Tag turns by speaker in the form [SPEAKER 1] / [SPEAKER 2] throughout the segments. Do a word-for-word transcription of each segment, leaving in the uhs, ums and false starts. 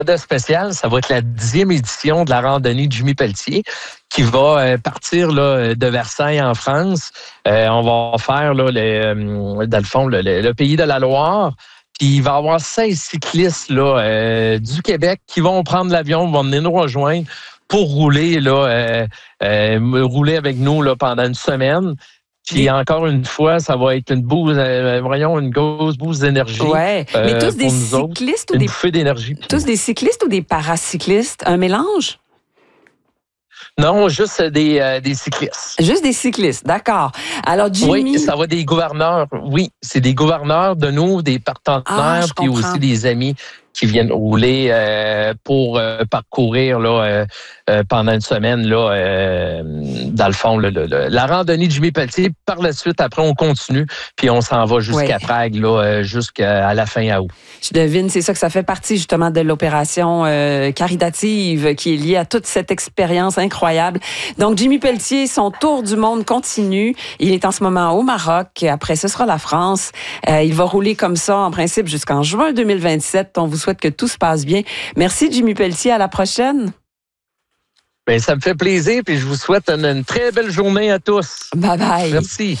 [SPEAKER 1] spécial, ça va être la dixième édition de la randonnée de Jimmy Pelletier qui va euh, partir là, de Versailles en France. Euh, on va faire là, le, dans le fond le, le, le pays de la Loire. Puis il va y avoir seize cyclistes là, euh, du Québec qui vont prendre l'avion, vont venir nous rejoindre pour rouler là, euh, euh, rouler avec nous là, pendant une semaine. Puis encore une fois, ça va être une bouse, euh, voyons, une grosse bouse d'énergie.
[SPEAKER 2] Ouais.
[SPEAKER 1] Euh,
[SPEAKER 2] Mais tous des cyclistes
[SPEAKER 1] autres,
[SPEAKER 2] ou des
[SPEAKER 1] une bouffée d'énergie.
[SPEAKER 2] Tous des cyclistes ou des paracyclistes, un mélange?
[SPEAKER 1] Non, juste des, euh, des cyclistes.
[SPEAKER 2] Juste des cyclistes, d'accord. Alors, Jimmy...
[SPEAKER 1] Oui, ça va des gouverneurs. Oui, c'est des gouverneurs de nous, des partenaires,
[SPEAKER 2] ah,
[SPEAKER 1] puis aussi des amis qui viennent rouler euh, pour euh, parcourir là, euh, euh, pendant une semaine, là, euh, dans le fond, le, le, le, la randonnée de Jimmy Pelletier. Par la suite, après, on continue, puis on s'en va jusqu'à
[SPEAKER 2] oui.
[SPEAKER 1] Prague, là, jusqu'à la fin août.
[SPEAKER 2] Je devine, c'est ça que ça fait partie justement de l'opération euh, caritative qui est liée à toute cette expérience incroyable. Donc, Jimmy Pelletier, son tour du monde continue. Il est en ce moment au Maroc. Après, ce sera la France. Euh, il va rouler comme ça, en principe, jusqu'en juin deux mille vingt-sept. On vous souhaite que tout se passe bien. Merci, Jimmy Pelletier. À la prochaine.
[SPEAKER 1] Bien, ça me fait plaisir, puis je vous souhaite une, une très belle journée à tous.
[SPEAKER 2] Bye bye.
[SPEAKER 1] Merci.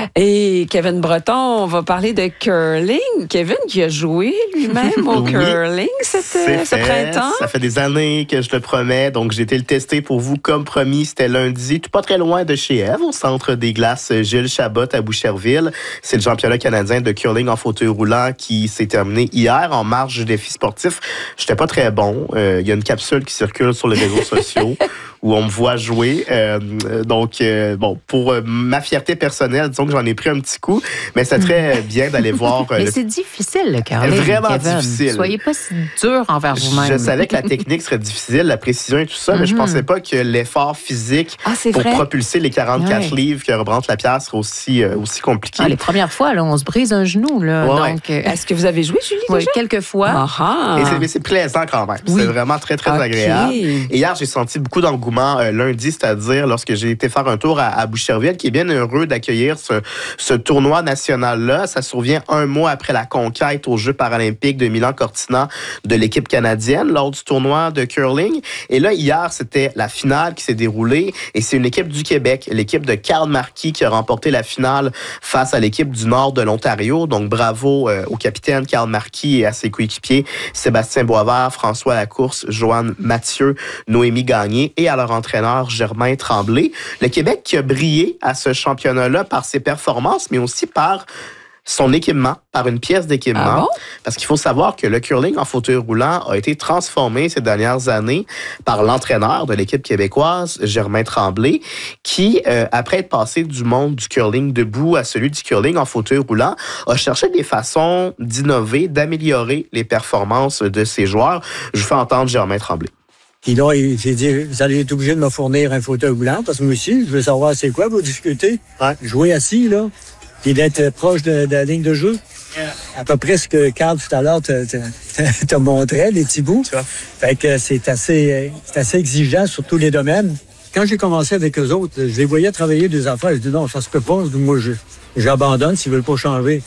[SPEAKER 2] Et Kevin Breton, on va parler de curling. Kevin qui a joué lui-même au oui, curling cette, ce printemps.
[SPEAKER 3] Ça fait des années que je le promets, donc j'ai été le tester pour vous comme promis. C'était lundi, tout pas très loin de chez Ève, au centre des glaces Gilles Chabot à Boucherville. C'est le championnat canadien de curling en fauteuil roulant qui s'est terminé hier en marge du défi sportif. J'étais pas très bon. Il euh, y a une capsule qui circule sur les réseaux sociaux où on me voit jouer. Euh, donc, euh, bon, pour euh, ma fierté personnelle, disons que j'en ai pris un petit coup, mais c'est très bien d'aller voir...
[SPEAKER 4] Euh, mais
[SPEAKER 3] le...
[SPEAKER 4] c'est difficile, le curling,
[SPEAKER 3] Vraiment
[SPEAKER 4] Kevin.
[SPEAKER 3] difficile.
[SPEAKER 4] Soyez pas si dur envers vous-même.
[SPEAKER 3] Je savais que la technique serait difficile, la précision et tout ça, mm-hmm. mais je pensais pas que l'effort physique
[SPEAKER 2] ah,
[SPEAKER 3] pour
[SPEAKER 2] vrai?
[SPEAKER 3] propulser les quarante-quatre
[SPEAKER 4] ouais.
[SPEAKER 3] livres que représente la pierre serait aussi, euh, aussi compliqué.
[SPEAKER 4] Ah, les premières fois, là, on se brise un genou. Là,
[SPEAKER 3] ouais,
[SPEAKER 4] donc,
[SPEAKER 2] ouais. Est-ce que vous avez joué, Julie,
[SPEAKER 4] oui,
[SPEAKER 2] déjà?
[SPEAKER 4] quelques fois.
[SPEAKER 2] Ah,
[SPEAKER 3] et c'est, mais c'est plaisant quand même.
[SPEAKER 2] Oui.
[SPEAKER 3] C'est vraiment très, très okay. agréable. Et hier, j'ai senti beaucoup d'engouement euh, lundi, c'est-à-dire lorsque j'ai été faire un tour à, à Boucherville, qui est bien heureux d'accueillir ce, ce tournoi national-là. Ça survient un mois après la conquête aux Jeux paralympiques de Milan-Cortina de l'équipe canadienne lors du tournoi de curling. Et là, hier, c'était la finale qui s'est déroulée et c'est une équipe du Québec, l'équipe de Karl Marquis qui a remporté la finale face à l'équipe du nord de l'Ontario. Donc, bravo euh, au capitaine Karl Marquis et à ses coéquipiers Sébastien Boisvert, François Lacourse, Joanne Mathieu, Noémie Gagné et à leur entraîneur Germain Tremblay. Le Québec qui a brillé à ce championnat-là par ses performances, mais aussi par son équipement, par une pièce d'équipement.
[SPEAKER 2] Ah bon?
[SPEAKER 3] Parce qu'il faut savoir que le curling en fauteuil roulant a été transformé ces dernières années par l'entraîneur de l'équipe québécoise, Germain Tremblay, qui, euh, après être passé du monde du curling debout à celui du curling en fauteuil roulant, a cherché des façons d'innover, d'améliorer les performances de ses joueurs. Je vous fais entendre Germain Tremblay.
[SPEAKER 5] Puis là, il s'est dit, vous allez être obligé de me fournir un fauteuil roulant, parce que moi aussi, je veux savoir c'est quoi vos difficultés. Ouais. Jouer assis, là, puis d'être proche de, de la ligne de jeu. Yeah. À peu près ce que Carl, tout à l'heure, te, te, te, te montrait, les petits bouts. Ça. Fait que c'est assez, c'est assez exigeant sur tous les domaines. Quand j'ai commencé avec eux autres, je les voyais travailler des affaires. Je dis non, ça se peut pas. Moi, je, j'abandonne s'ils veulent pas changer.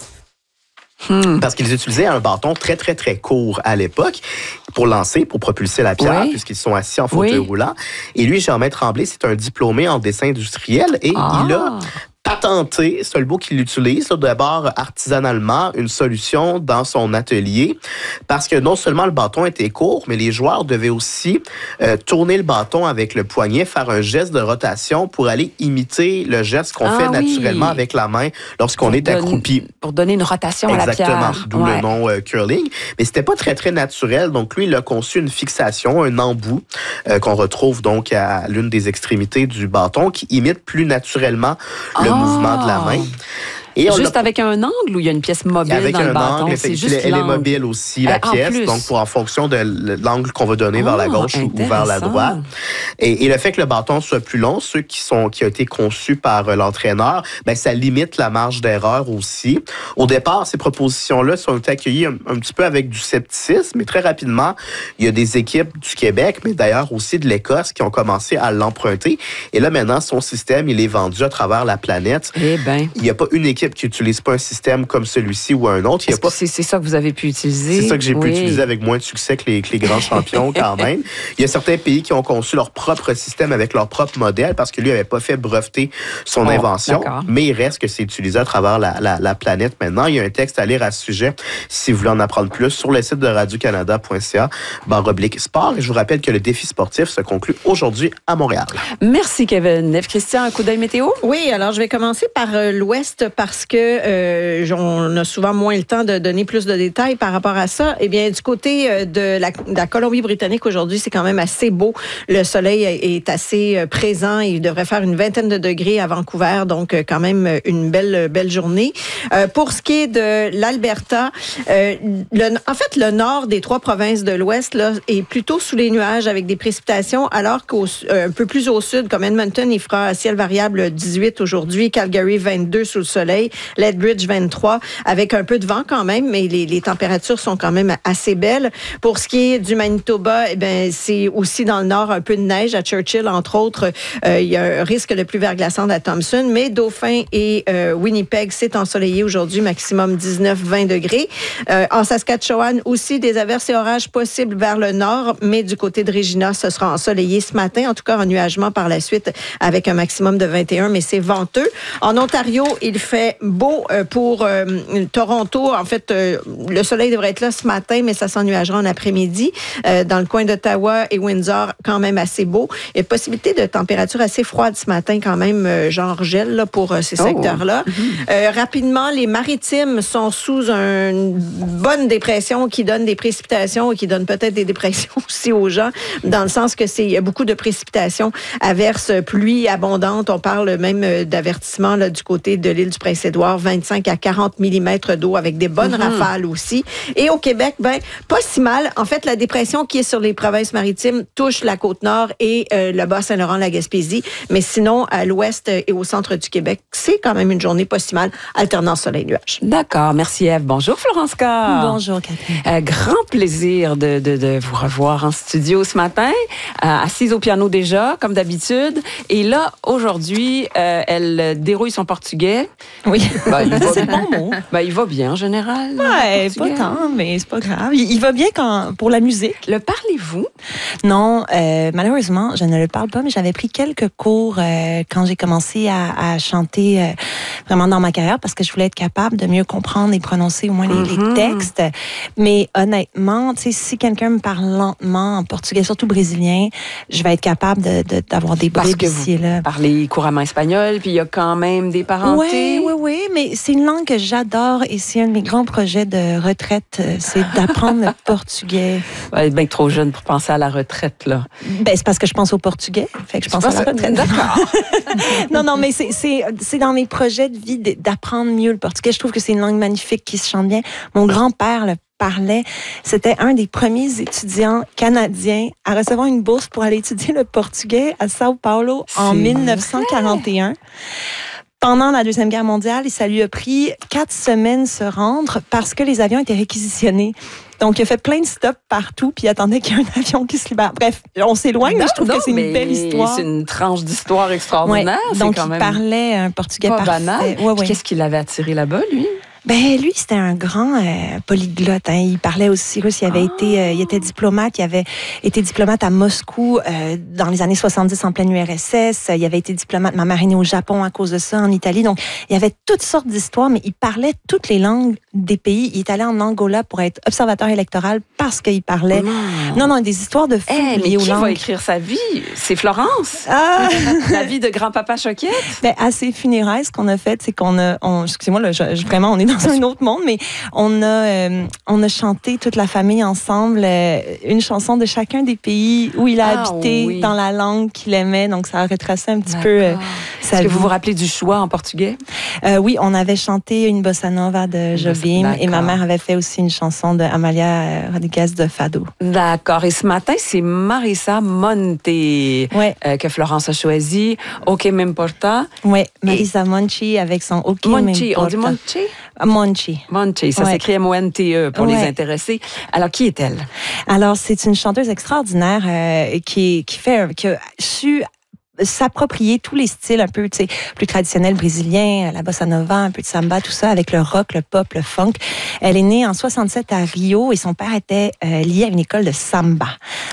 [SPEAKER 3] Hmm. Parce qu'ils utilisaient un bâton très, très, très court à l'époque pour lancer, pour propulser la pierre, oui. puisqu'ils sont assis en fauteuil oui. roulant. Et lui, Germain Tremblay, c'est un diplômé en dessin industriel et ah. il a patenté, c'est le mot qu'il utilise, là, d'abord artisanalement, une solution dans son atelier, parce que non seulement le bâton était court, mais les joueurs devaient aussi euh, tourner le bâton avec le poignet, faire un geste de rotation pour aller imiter le geste qu'on ah, fait oui. naturellement avec la main lorsqu'on pour est donne, accroupi.
[SPEAKER 2] Pour donner une rotation
[SPEAKER 3] Exactement,
[SPEAKER 2] à la pierre.
[SPEAKER 3] D'où
[SPEAKER 2] ouais.
[SPEAKER 3] le nom euh, curling. Mais c'était pas très, très naturel. Donc, lui, il a conçu une fixation, un embout, euh, qu'on retrouve donc à l'une des extrémités du bâton, qui imite plus naturellement le oh. mouvement de la main.
[SPEAKER 2] Et juste avec un angle ou il y a une pièce mobile
[SPEAKER 3] avec
[SPEAKER 2] dans le bâton?
[SPEAKER 3] Angle, c'est juste elle, elle est mobile aussi, la euh, pièce. Donc, pour, en fonction de l'angle qu'on va donner oh, vers la gauche ou vers la droite. Et, et le fait que le bâton soit plus long, ceux qui sont qui a été conçus par euh, l'entraîneur, ben ça limite la marge d'erreur aussi. Au départ, ces propositions-là sont accueillies un, un petit peu avec du scepticisme, mais très rapidement, il y a des équipes du Québec, mais d'ailleurs aussi de l'Écosse, qui ont commencé à l'emprunter. Et là, maintenant, son système, il est vendu à travers la planète.
[SPEAKER 2] Eh ben.
[SPEAKER 3] Il n'y a pas une équipe équipe qui n'utilise pas un système comme celui-ci ou un autre. Il y a pas...
[SPEAKER 2] C'est, c'est ça que vous avez pu utiliser?
[SPEAKER 3] C'est ça que j'ai
[SPEAKER 2] oui.
[SPEAKER 3] pu utiliser avec moins de succès que les, que les grands champions quand même. Il y a certains pays qui ont conçu leur propre système avec leur propre modèle parce que lui n'avait pas fait breveter son oh, invention. D'accord. Mais il reste que c'est utilisé à travers la, la, la planète maintenant. Il y a un texte à lire à ce sujet si vous voulez en apprendre plus sur le site de radio canada point c a barre oblique sport. Et je vous rappelle que le défi sportif se conclut aujourd'hui à Montréal.
[SPEAKER 2] Merci Kevin. Ève-Christian, un coup d'œil météo?
[SPEAKER 6] Oui, alors je vais commencer par euh, l'Ouest parce que euh, on a souvent moins le temps de donner plus de détails par rapport à ça. Eh bien, du côté euh, de, la, de la Colombie-Britannique aujourd'hui, c'est quand même assez beau. Le soleil est assez euh, présent. Il devrait faire une vingtaine de degrés à Vancouver, donc euh, quand même une belle belle journée. Euh, pour ce qui est de l'Alberta, euh, le, en fait, le nord des trois provinces de l'Ouest là, est plutôt sous les nuages avec des précipitations, alors qu'un euh, peu plus au sud, comme Edmonton, il fera ciel variable dix-huit aujourd'hui, Calgary vingt-deux sous le soleil, Lethbridge vingt-trois, avec un peu de vent quand même, mais les, les températures sont quand même assez belles. Pour ce qui est du Manitoba, eh ben c'est aussi dans le nord un peu de neige à Churchill, entre autres. Euh, il y a un risque de pluie verglaçante à Thompson, mais Dauphin et euh, Winnipeg, c'est ensoleillé aujourd'hui, maximum dix-neuf à vingt degrés. Euh, en Saskatchewan, aussi des averses et orages possibles vers le nord, mais du côté de Regina, ce sera ensoleillé ce matin, en tout cas en nuagement par la suite, avec un maximum de vingt et un, mais c'est venteux. En Ontario, il fait beau euh, pour euh, Toronto. En fait, euh, le soleil devrait être là ce matin, mais ça s'ennuagera en après-midi. Euh, dans le coin d'Ottawa et Windsor, quand même assez beau. Il y a possibilité de température assez froide ce matin, quand même, euh, genre gel là, pour euh, ces oh. secteurs-là. Mm-hmm. Euh, rapidement, les maritimes sont sous une bonne dépression qui donne des précipitations et qui donne peut-être des dépressions aussi aux gens, dans le sens que c'est il y a beaucoup de précipitations, averses, pluie abondante. On parle même d'avertissement là, du côté de l'île du Prince-Édouard, vingt-cinq à quarante millimètres d'eau avec des bonnes mm-hmm. rafales aussi. Et au Québec, ben pas si mal. En fait, la dépression qui est sur les provinces maritimes touche la Côte-Nord et euh, le Bas-Saint-Laurent, la Gaspésie. Mais sinon, à l'ouest et au centre du Québec, c'est quand même une journée pas si mal, alternance soleil-nuage.
[SPEAKER 2] D'accord. Merci, Ève. Bonjour, Florence Carr.
[SPEAKER 7] Bonjour, Catherine.
[SPEAKER 2] Euh, grand plaisir de, de, de vous revoir en studio ce matin, euh, assise au piano déjà, comme d'habitude. Et là, aujourd'hui, euh, elle dérouille son portugais.
[SPEAKER 7] Oui,
[SPEAKER 2] ben, il va,
[SPEAKER 7] c'est le bon mot.
[SPEAKER 2] Ben, il va bien, en général.
[SPEAKER 7] Ouais, pas tant, mais c'est pas grave. Il, il va bien quand, pour la musique.
[SPEAKER 2] Le parlez-vous?
[SPEAKER 7] Non, euh, malheureusement, je ne le parle pas, mais j'avais pris quelques cours euh, quand j'ai commencé à, à chanter euh, vraiment dans ma carrière parce que je voulais être capable de mieux comprendre et prononcer au moins les, mm-hmm. les textes. Mais honnêtement, tu sais, si quelqu'un me parle lentement en portugais, surtout brésilien, je vais être capable de, de, d'avoir des bribes ici et là.
[SPEAKER 2] Parler couramment espagnol, puis il y a quand même des parentés.
[SPEAKER 7] Oui, oui, oui, mais c'est une langue que j'adore et c'est un de mes grands projets de retraite, c'est d'apprendre le portugais.
[SPEAKER 2] Ouais, bien trop jeune pour penser à la retraite, là.
[SPEAKER 7] Ben, c'est parce que je pense au portugais, fait que je pense à la retraite.
[SPEAKER 2] D'accord.
[SPEAKER 7] non, non, mais c'est, c'est, c'est dans mes projets de vie d'apprendre mieux le portugais. Je trouve que c'est une langue magnifique qui se chante bien. Mon grand-père le parlait. C'était un des premiers étudiants canadiens à recevoir une bourse pour aller étudier le portugais à Sao Paulo c'est en dix-neuf cent quarante et un. Vrai? Pendant la Deuxième Guerre mondiale, et ça lui a pris quatre semaines se rendre parce que les avions étaient réquisitionnés. Donc, il a fait plein de stops partout, puis il attendait qu'il y ait un avion qui se libère. Bref, on s'éloigne, non, mais je trouve non, que c'est une belle histoire.
[SPEAKER 2] C'est une tranche d'histoire extraordinaire.
[SPEAKER 7] Ouais, donc,
[SPEAKER 2] c'est quand
[SPEAKER 7] il
[SPEAKER 2] même
[SPEAKER 7] parlait un portugais
[SPEAKER 2] pas
[SPEAKER 7] parfait.
[SPEAKER 2] Banal.
[SPEAKER 7] Ouais, ouais.
[SPEAKER 2] Qu'est-ce qui l'avait attiré là-bas, lui?
[SPEAKER 7] Ben lui, c'était un grand euh, polyglotte. Hein. Il parlait aussi russe. Il avait ah. été, euh, il était diplomate. Il avait été diplomate à Moscou euh, dans les années soixante-dix en pleine U R S S. Il avait été diplomate. Ma mère est née au Japon à cause de ça, en Italie. Donc, il y avait toutes sortes d'histoires, mais il parlait toutes les langues des pays. Il est allé en Angola pour être observateur électoral parce qu'il parlait. Oh. Non, non, des histoires de fous.
[SPEAKER 2] Hey, mais qui langues. Va écrire sa vie? C'est Florence. Ah. La vie de grand-papa Choquette.
[SPEAKER 7] Ben, à ses funérailles, ce qu'on a fait, c'est qu'on a, on, excusez-moi, là, je, je, vraiment, on est dans un autre monde, mais on a, euh, on a chanté toute la famille ensemble euh, une chanson de chacun des pays où il a ah, habité oui. dans la langue qu'il aimait. Donc, ça a retracé un petit D'accord. peu euh, sa
[SPEAKER 2] Est-ce
[SPEAKER 7] vie.
[SPEAKER 2] que vous vous rappelez du choix en portugais?
[SPEAKER 7] Euh, oui, on avait chanté une bossa nova de Jobim D'accord. et ma mère avait fait aussi une chanson de Amalia Rodriguez de Fado.
[SPEAKER 2] D'accord. Et ce matin, c'est Marisa Monte ouais. euh, que Florence a choisi. OK, m'importa.
[SPEAKER 7] Oui, Marisa et... Monchi avec son OK,
[SPEAKER 2] Monchi. On dit Monchi?
[SPEAKER 7] Monchi.
[SPEAKER 2] Monchi, ça ouais. s'écrit M O N T E pour ouais. les intéressés. Alors, qui est-elle?
[SPEAKER 7] Alors, c'est une chanteuse extraordinaire euh, qui, qui, fait, qui a su s'approprier tous les styles un peu, tu sais, plus traditionnels brésiliens, la bossa nova, un peu de samba, tout ça, avec le rock, le pop, le funk. Elle est née en soixante-sept à Rio et son père était euh, lié à une école de samba.